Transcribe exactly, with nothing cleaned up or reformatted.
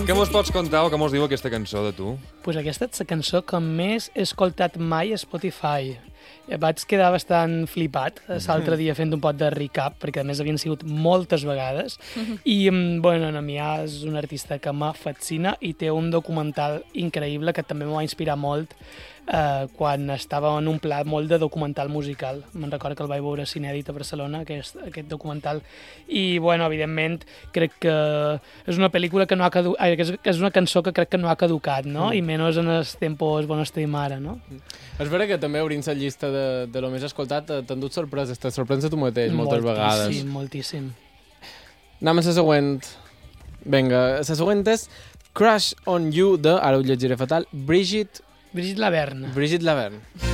Què mos pots contar o què mos diu aquesta cançó de tu? Pues aquesta és la cançó que més he escoltat mai a Spotify. Vaig quedar bastant flipat l'altre dia fent un pot de recap, perquè a més havien sigut moltes vegades. I, bueno, a mi és un artista que me fascina i té un documental increïble que també m'ho va inspirar molt eh, quan estava en un pla molt de documental musical. Me'n recordo que el vaig veure a Cinèdit a Barcelona, aquest, aquest documental. I, bueno, evidentment, crec que és una pel·lícula que no ha caducat, ai, que és, que és una cançó que crec que no ha caducat, no? Mm. I menys en els tempos on estem ara, no? És vera que també obrint la llista de, de lo més escoltat t'han dut sorpreses, te sorprens a tu mateix moltes moltíssim, vegades. Sí, moltíssim. Anem a la següent. Vinga, la següent és Crush on You de, ara ho llegiré fatal, Brigitte... Brigitte Laverne. Brigitte Laverne.